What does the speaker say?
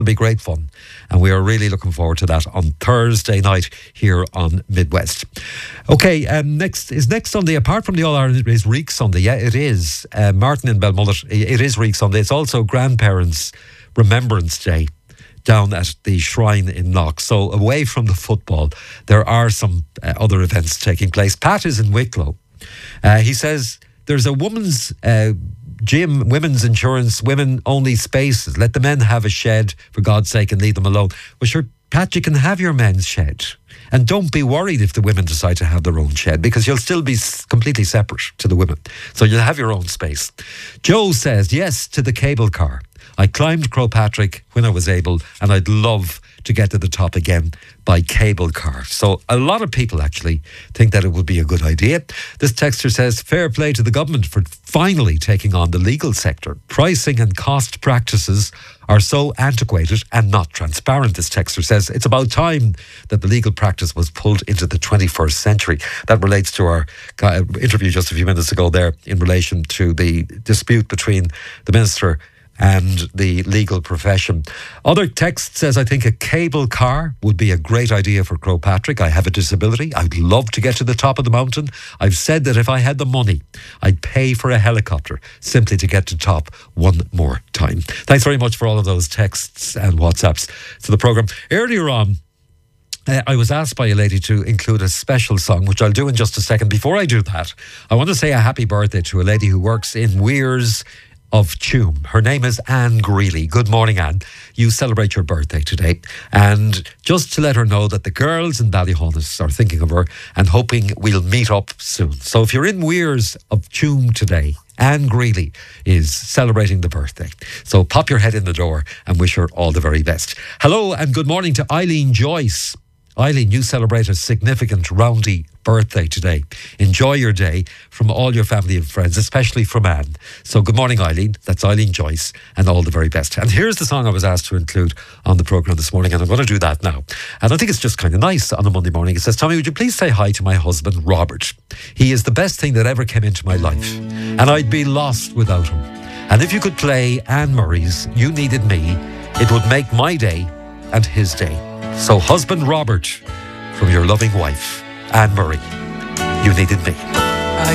It'll be great fun, and we are really looking forward to that on Thursday night here on Midwest. Okay, next on the, apart from the All Ireland, is Reek Sunday. Yeah, it is. Martin in Belmullet, it is Reek Sunday. It's also Grandparents' Remembrance Day down at the Shrine in Knox. So away from the football, there are some other events taking place. Pat is in Wicklow. He says there's a woman's gym, women's insurance, women only spaces. Let the men have a shed, for God's sake, and leave them alone. Well, sure, Pat, you can have your men's shed. And don't be worried if the women decide to have their own shed, because you'll still be completely separate to the women. So you'll have your own space. Joe says, yes to the cable car. I climbed Crowpatrick when I was able, and I'd love to get to the top again by cable car. So a lot of people actually think that it would be a good idea. This texter says, fair play to the government for finally taking on the legal sector. Pricing and cost practices are so antiquated and not transparent, this texter says. It's about time that the legal practice was pulled into the 21st century. That relates to our interview just a few minutes ago there in relation to the dispute between the Minister and the legal profession. Other text says, I think a cable car would be a great idea for Crowpatrick. I have a disability. I'd love to get to the top of the mountain. I've said that if I had the money, I'd pay for a helicopter simply to get to top one more time. Thanks very much for all of those texts and WhatsApps to the programme. Earlier on, I was asked by a lady to include a special song, which I'll do in just a second. Before I do that, I want to say a happy birthday to a lady who works in Weirs of Tuam. Her name is Anne Greeley. Good morning, Anne. You celebrate your birthday today. And just to let her know that the girls in Ballyhonus are thinking of her and hoping we'll meet up soon. So if you're in Weirs of Tuam today, Anne Greeley is celebrating the birthday. So pop your head in the door and wish her all the very best. Hello and good morning to Eileen Joyce. Eileen, you celebrate a significant roundy birthday today. Enjoy your day from all your family and friends, especially from Anne. So good morning, Eileen. That's Eileen Joyce, and all the very best. And here's the song I was asked to include on the programme this morning, and I'm going to do that now. And I think it's just kind of nice on a Monday morning. It says, Tommy, would you please say hi to my husband, Robert? He is the best thing that ever came into my life, and I'd be lost without him. And if you could play Anne Murray's You Needed Me, it would make my day and his day. So husband Robert, from your loving wife, Anne Murray, You Needed Me.